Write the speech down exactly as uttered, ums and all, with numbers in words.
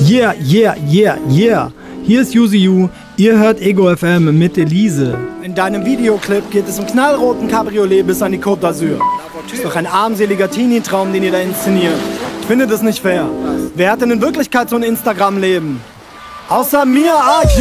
Yeah, yeah, yeah, yeah. Hier ist UziU, ihr hört Ego F M mit Elise. In deinem Videoclip geht es im knallroten Cabriolet bis an die Côte d'Azur. Ist doch ein armseliger Teenie-Traum, den ihr da inszeniert. Ich finde das nicht fair. Wer hat denn in Wirklichkeit so ein Instagram-Leben? Außer mir, ah,